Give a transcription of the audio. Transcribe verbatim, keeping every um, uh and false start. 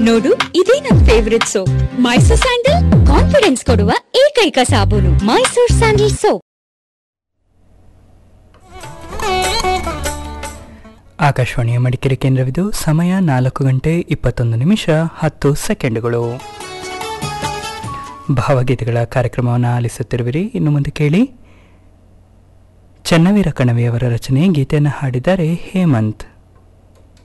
ನೋಡು, ಇದೇ ನನ್ favourite soap Mysore sandal. Confidence ಕೊಡುವ ಏಕೈಕ ಸಾಬೂನು ಮೈಸೂರ್ ಸ್ಯಾಂಡಲ್ ಸೋಪ್. ಆಕಾಶವಾಣಿಯ ಮಡಿಕೇರಿ ಕೇಂದ್ರವಿದು. ಸಮಯ ನಾಲ್ಕು ಗಂಟೆ ಇಪ್ಪತ್ತೊಂದು ನಿಮಿಷ ಹತ್ತು ಸೆಕೆಂಡುಗಳು. ಭಾವಗೀತೆಗಳ ಕಾರ್ಯಕ್ರಮವನ್ನು ಆಲಿಸುತ್ತಿರುವಿರಿ. ಇನ್ನು ಮುಂದೆ ಕೇಳಿ, ಚನ್ನವೀರ ಕಣವಿಯವರ ರಚನೆ. ಗೀತೆಯನ್ನು ಹಾಡಿದ್ದಾರೆ ಹೇಮಂತ್.